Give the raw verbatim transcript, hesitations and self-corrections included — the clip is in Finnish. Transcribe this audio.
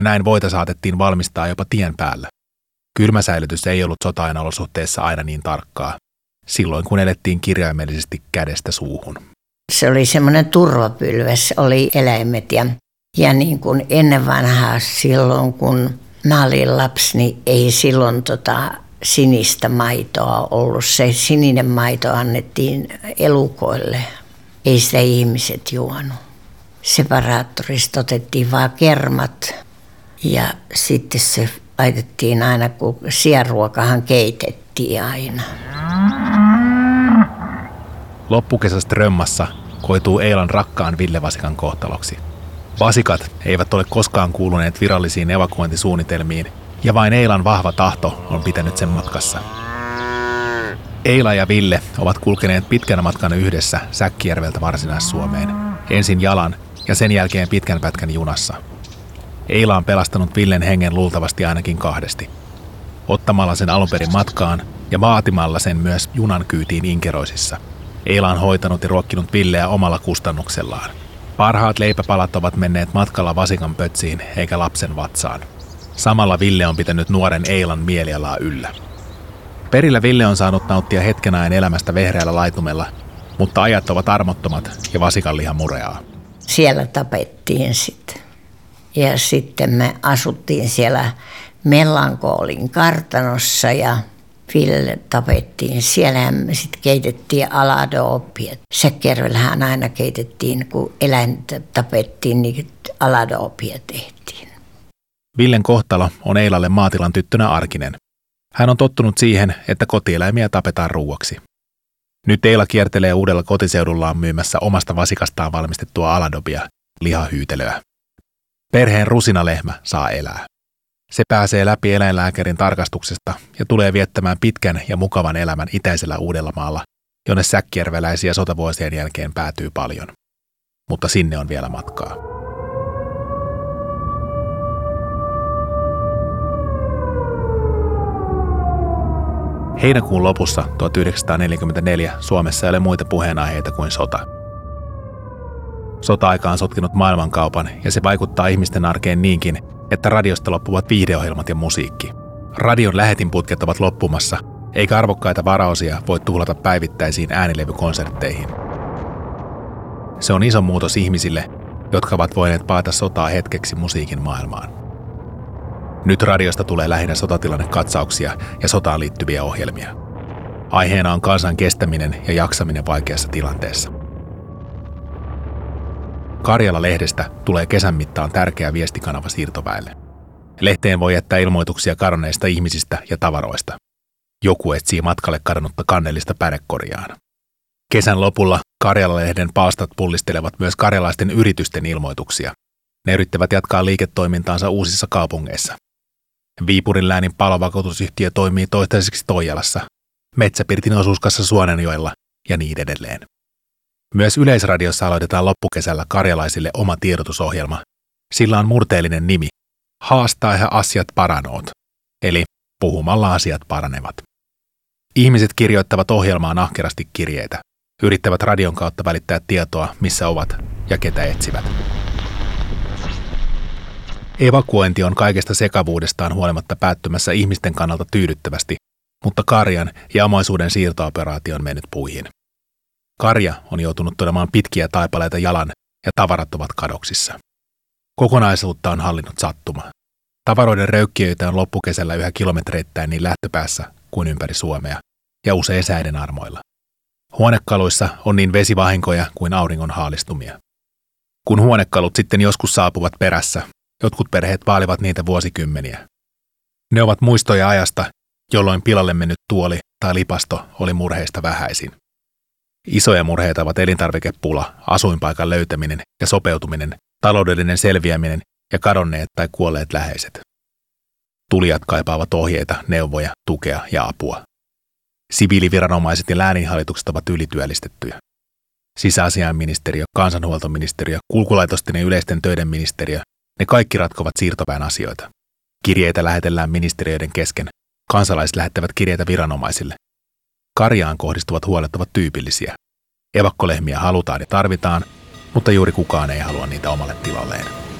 Näin voita saatettiin valmistaa jopa tien päällä. Kylmäsäilytys ei ollut sota-ajan olosuhteissa aina niin tarkkaa, silloin kun elettiin kirjaimellisesti kädestä suuhun. Se oli semmoinen turvapylväs, oli eläimet ja, ja niin kuin ennen vanhaa silloin, kun mä olin lapsi, niin ei silloin tota sinistä maitoa ollut. Se sininen maito annettiin elukoille, ei sitä ihmiset juonut. Separaattorista otettiin vaan kermat ja sitten se laitettiin aina, kun sianruokahan keitettiin aina. Loppukesästä Römmassa koituu Eilan rakkaan Ville Vasikan kohtaloksi. Vasikat eivät ole koskaan kuuluneet virallisiin evakuointisuunnitelmiin, ja vain Eilan vahva tahto on pitänyt sen matkassa. Eila ja Ville ovat kulkeneet pitkän matkan yhdessä Säkkijärveltä Varsinais-Suomeen, ensin jalan ja sen jälkeen pitkän pätkän junassa. Eila on pelastanut Villen hengen luultavasti ainakin kahdesti. Ottamalla sen alunperin matkaan ja vaatimalla sen myös junan kyytiin Inkeroisissa. Eila on hoitanut ja ruokkinut Villeä omalla kustannuksellaan. Parhaat leipäpalat ovat menneet matkalla Vasikan pötsiin eikä lapsen vatsaan. Samalla Ville on pitänyt nuoren Eilan mielialaa yllä. Perillä Ville on saanut nauttia hetken ajan elämästä vehreällä laitumella, mutta ajat ovat armottomat ja Vasikan liha mureaa. Siellä tapettiin sitten. Ja sitten me asuttiin siellä Mellankoolin kartanossa ja Ville tapettiin. Siellä me sitten keitettiin aladoopia. Säkkijärvellähän aina keitettiin, kun eläintä tapettiin, niin aladoopia tehtiin. Villen kohtalo on Eilalle maatilan tyttönä arkinen. Hän on tottunut siihen, että kotieläimiä tapetaan ruuaksi. Nyt Eila kiertelee uudella kotiseudullaan myymässä omasta vasikastaan valmistettua aladobia, lihahyytelöä. Perheen rusinalehmä saa elää. Se pääsee läpi eläinlääkärin tarkastuksesta ja tulee viettämään pitkän ja mukavan elämän itäisellä Uudellamaalla, jonne säkkijärveläisiä sotavuosien jälkeen päätyy paljon. Mutta sinne on vielä matkaa. Heinäkuun lopussa tuhatyhdeksänsataaneljäkymmentäneljä Suomessa ei ole muita puheenaiheita kuin sota. Sota-aika on sotkinut maailmankaupan ja se vaikuttaa ihmisten arkeen niinkin, että radiosta loppuvat viihdeohjelmat ja musiikki. Radion lähetinputket ovat loppumassa, eikä arvokkaita varaosia voi tuhlata päivittäisiin äänilevykonsertteihin. Se on iso muutos ihmisille, jotka ovat voineet paeta sotaa hetkeksi musiikin maailmaan. Nyt radiosta tulee lähinnä sotatilannekatsauksia ja sotaan liittyviä ohjelmia. Aiheena on kansan kestäminen ja jaksaminen vaikeassa tilanteessa. Karjala-lehdestä tulee kesän mittaan tärkeä viestikanava siirtoväelle. Lehteen voi jättää ilmoituksia kadonneista ihmisistä ja tavaroista. Joku etsii matkalle kadonnutta kannellista pärekorjaan. Kesän lopulla Karjala-lehden palstat pullistelevat myös karjalaisten yritysten ilmoituksia. Ne yrittävät jatkaa liiketoimintaansa uusissa kaupungeissa. Viipurin läänin palovakuutusyhtiö toimii toistaiseksi Toijalassa, Metsäpirtin osuuskassa Suonenjoella ja niin edelleen. Myös Yleisradiossa aloitetaan loppukesällä karjalaisille oma tiedotusohjelma. Sillä on murteellinen nimi, Haastaa ja asiat paranoot, eli puhumalla asiat paranevat. Ihmiset kirjoittavat ohjelmaan ahkerasti kirjeitä, yrittävät radion kautta välittää tietoa, missä ovat ja ketä etsivät. Evakuointi on kaikesta sekavuudestaan huolimatta päättymässä ihmisten kannalta tyydyttävästi, mutta karjan ja omaisuuden siirtooperaatio on mennyt puihin. Karja on joutunut todemaan pitkiä taipaleita jalan ja tavarat ovat kadoksissa. Kokonaisuutta on hallinnut sattuma. Tavaroiden röykkiöitä on loppukesällä yhä kilometreittäin niin lähtöpäässä kuin ympäri Suomea ja usein säiden armoilla. Huonekaluissa on niin vesivahinkoja kuin auringon haalistumia. Kun huonekalut sitten joskus saapuvat perässä, jotkut perheet vaalivat niitä vuosikymmeniä. Ne ovat muistoja ajasta, jolloin pilalle mennyt tuoli tai lipasto oli murheista vähäisin. Isoja murheita ovat elintarvikepula, asuinpaikan löytäminen ja sopeutuminen, taloudellinen selviäminen ja kadonneet tai kuolleet läheiset. Tulijat kaipaavat ohjeita, neuvoja, tukea ja apua. Siviiliviranomaiset ja lääninhallitukset ovat ylityöllistettyjä. Sisäasiainministeriö, kansanhuoltoministeriö, kulkulaitosten ja yleisten töiden ministeriö, ne kaikki ratkovat siirtoväen asioita. Kirjeitä lähetellään ministeriöiden kesken, kansalaiset lähettävät kirjeitä viranomaisille. Karjaan kohdistuvat huolet ovat tyypillisiä. Evakkolehmiä halutaan ja tarvitaan, mutta juuri kukaan ei halua niitä omalle tilalleen.